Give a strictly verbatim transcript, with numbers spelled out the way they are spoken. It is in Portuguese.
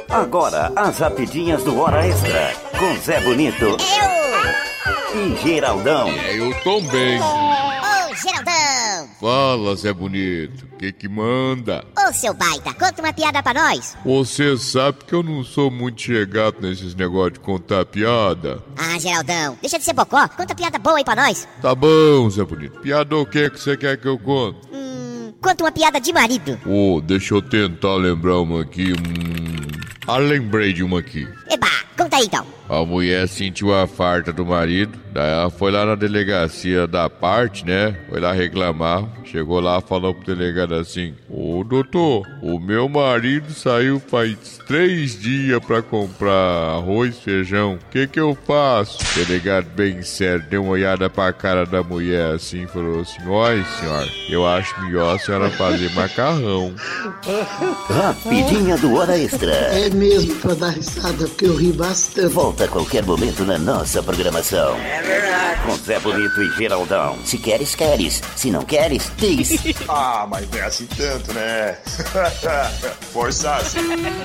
Agora, as rapidinhas do Hora Extra, com Zé Bonito Eu! e Geraldão. É, eu também. Ô, Geraldão! Fala, Zé Bonito, o que que manda? Ô, seu baita, conta uma piada pra nós. Você sabe que eu não sou muito chegado nesses negócios de contar piada. Ah, Geraldão, deixa de ser bocó, conta piada boa aí pra nós. Tá bom, Zé Bonito. Piada o que que você quer que eu conte? Hum, conta uma piada de marido. Ô, oh, deixa eu tentar lembrar uma aqui. Hum... Ah, lembrei de uma aqui. Eba, conta aí então. A mulher sentiu a farta do marido, daí ela foi lá na delegacia da parte, né? Foi lá reclamar, chegou lá, falou pro delegado assim: ô doutor, o meu marido saiu faz três dias pra comprar arroz, feijão, o que que eu faço? O delegado bem sério deu uma olhada pra cara da mulher assim e falou assim: olha senhora, eu acho melhor a senhora fazer macarrão. Rapidinha do Hora Extra. É mesmo pra dar risada, porque eu ri bastante. Volta a qualquer momento na nossa programação. É verdade. Com Zé Bonito e Geraldão. Se queres, queres. Se não queres, diz. Ah, mas não é assim tanto, né? Forçasse.